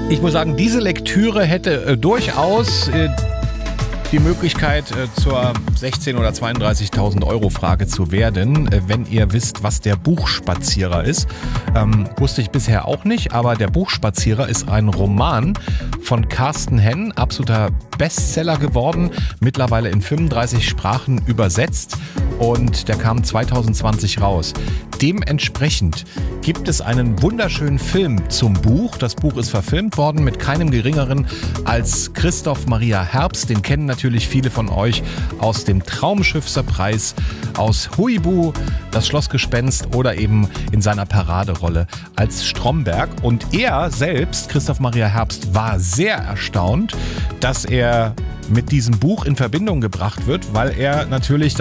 Ich muss sagen, diese Lektüre hätte durchaus die Möglichkeit zur 16.000 oder 32.000 Euro Frage zu werden, wenn ihr wisst, was der Buchspazierer ist. Wusste ich bisher auch nicht, aber der Buchspazierer ist ein Roman von Carsten Henn, absoluter Bestseller geworden, mittlerweile in 35 Sprachen übersetzt und der kam 2020 raus. Dementsprechend gibt es einen wunderschönen Film zum Buch. Das Buch ist verfilmt worden mit keinem Geringeren als Christoph Maria Herbst. Den kennen natürlich viele von euch aus dem Traumschiffserpreis, aus Huibu, das Schlossgespenst oder eben in seiner Paraderolle als Stromberg. Und er selbst, Christoph Maria Herbst, war sehr erstaunt, dass er mit diesem Buch in Verbindung gebracht wird, weil er natürlich